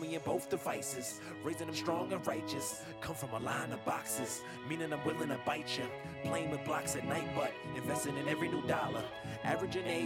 me in both devices. Raising them strong and righteous. Come from a line of boxes, meaning I'm willing to bite ya. Playing with blocks at night, but investing in every new dollar. Averaging age